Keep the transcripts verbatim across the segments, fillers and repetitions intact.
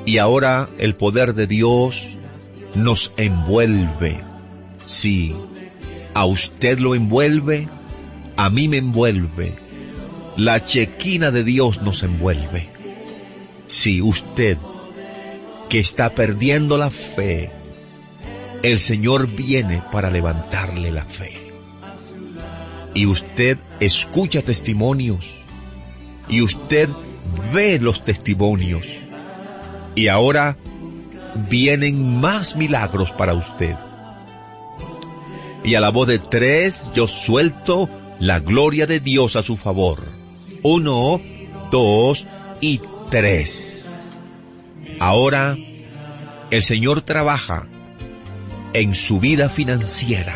Y ahora el poder de Dios nos envuelve. Sí, a usted lo envuelve, a mí me envuelve. La chequina de Dios nos envuelve. Sí, usted que está perdiendo la fe, el Señor viene para levantarle la fe. Y usted escucha testimonios, y usted ve los testimonios, y ahora vienen más milagros para usted. Y a la voz de tres, yo suelto la gloria de Dios a su favor. Uno, dos y tres. Ahora, el Señor trabaja en su vida financiera.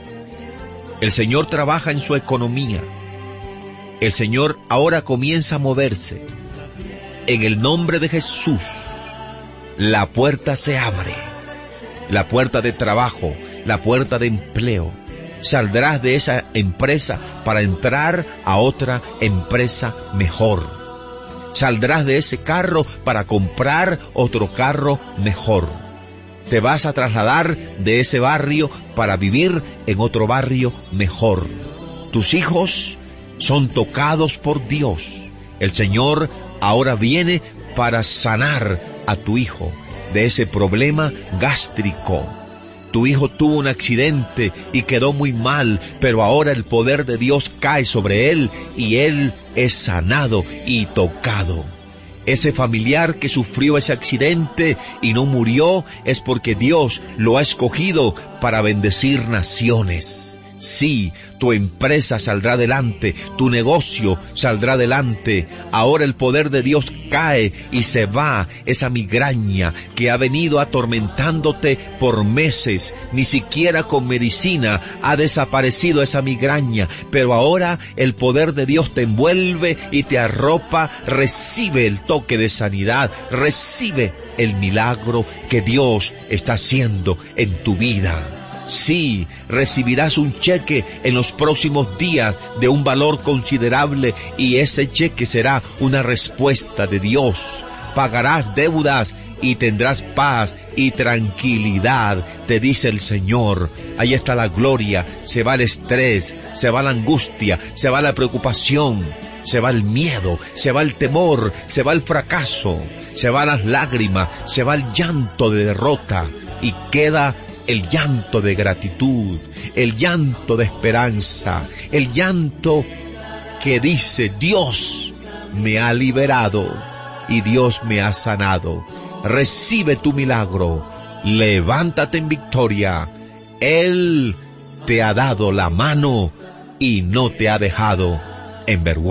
El Señor trabaja en su economía. El Señor ahora comienza a moverse. En el nombre de Jesús, la puerta se abre. La puerta de trabajo, la puerta de empleo. Saldrás de esa empresa para entrar a otra empresa mejor. Saldrás de ese carro para comprar otro carro mejor. Te vas a trasladar de ese barrio para vivir en otro barrio mejor. Tus hijos son tocados por Dios. El Señor ahora viene para sanar a tu hijo de ese problema gástrico. Tu hijo tuvo un accidente y quedó muy mal, pero ahora el poder de Dios cae sobre él y él es sanado y tocado. Ese familiar que sufrió ese accidente y no murió es porque Dios lo ha escogido para bendecir naciones. Sí, tu empresa saldrá adelante, tu negocio saldrá adelante. Ahora el poder de Dios cae y se va esa migraña que ha venido atormentándote por meses. Ni siquiera con medicina ha desaparecido esa migraña, pero ahora el poder de Dios te envuelve y te arropa. Recibe el toque de sanidad, recibe el milagro que Dios está haciendo en tu vida. Sí, recibirás un cheque en los próximos días de un valor considerable y ese cheque será una respuesta de Dios. Pagarás deudas y tendrás paz y tranquilidad, te dice el Señor. Ahí está la gloria, se va el estrés, se va la angustia, se va la preocupación, se va el miedo, se va el temor, se va el fracaso, se van las lágrimas, se va el llanto de derrota y queda el llanto de gratitud, el llanto de esperanza, el llanto que dice: Dios me ha liberado y Dios me ha sanado. Recibe tu milagro, levántate en victoria. Él te ha dado la mano y no te ha dejado en vergüenza.